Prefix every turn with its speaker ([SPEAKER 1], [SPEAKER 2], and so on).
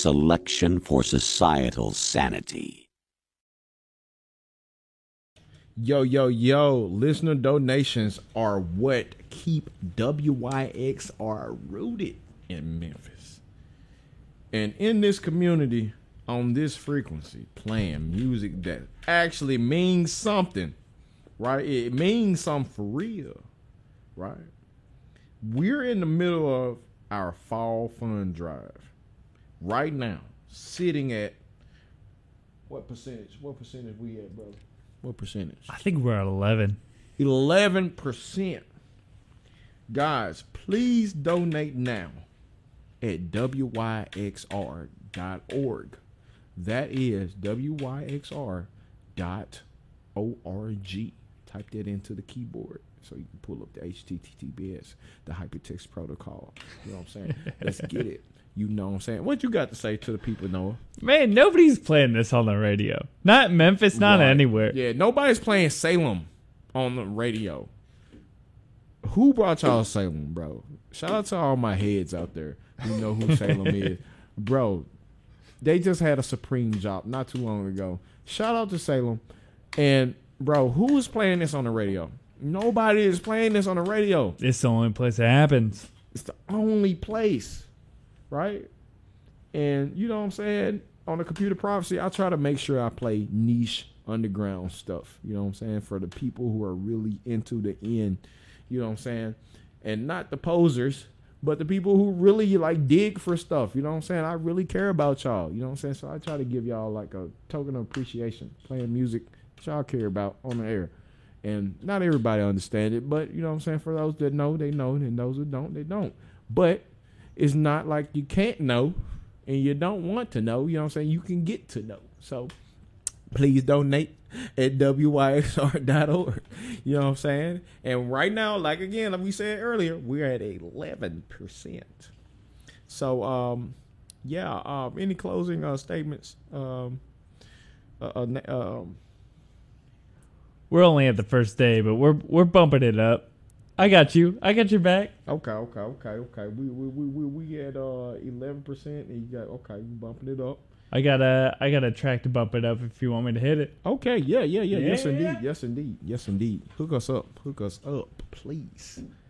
[SPEAKER 1] selection for societal sanity.
[SPEAKER 2] Yo, listener donations are what keep WYXR rooted in Memphis. And in this community, on this frequency, playing music that actually means something, right? It means something for real, right? We're in the middle of our fall fund drive right now, sitting at what percentage? What percentage we at, brother? What percentage?
[SPEAKER 3] I think we're at 11.
[SPEAKER 2] 11%. Guys, please donate now at wyxr.org. That is wyxr.org. Type that into the keyboard so you can pull up the HTTPS, the hypertext protocol. You know what I'm saying? Let's get it. You know what I'm saying? What you got to say to the people, Noah?
[SPEAKER 3] Man, nobody's playing this on the radio. Not Memphis, not
[SPEAKER 2] Right.
[SPEAKER 3] anywhere.
[SPEAKER 2] Yeah, nobody's playing Salem on the radio. Who brought y'all Salem, bro? Shout out to all my heads out there who know who Salem is. Bro, they just had a Supreme drop not too long ago. Shout out to Salem. And, bro, who is playing this on the radio? Nobody is playing this on the radio.
[SPEAKER 3] It's the only place it happens.
[SPEAKER 2] It's the only place, right? And you know what I'm saying? On the Computer Prophecy, I try to make sure I play niche underground stuff. You know what I'm saying? For the people who are really into the end. You know what I'm saying? And not the posers, but the people who really like dig for stuff. You know what I'm saying? I really care about y'all. You know what I'm saying? So I try to give y'all like a token of appreciation, playing music that y'all care about on the air. And not everybody understand it, but you know what I'm saying? For those that know, they know, and those who don't, they don't. But it's not like you can't know and you don't want to know. You know what I'm saying? You can get to know. So please donate at wyxr.org. You know what I'm saying? And right now, like we said earlier, we're at 11%. So, any closing statements?
[SPEAKER 3] We're only at the first day, but we're bumping it up. I got you. I got your back.
[SPEAKER 2] Okay. We at 11%, and you got you bumping it up.
[SPEAKER 3] I got a track to bump it up if you want me to hit it.
[SPEAKER 2] Okay, yeah. Yes, indeed. Hook us up, please.